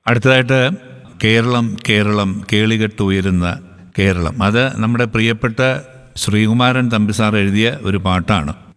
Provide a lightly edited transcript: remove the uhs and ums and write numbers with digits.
അടുത്തതായിട്ട് കേരളം കേരളം കേളികെട്ടുയരുന്ന കേരളം. അത് നമ്മുടെ പ്രിയപ്പെട്ട ശ്രീകുമാരൻ തമ്പി സാർ എഴുതിയ ഒരു പാട്ടാണ്.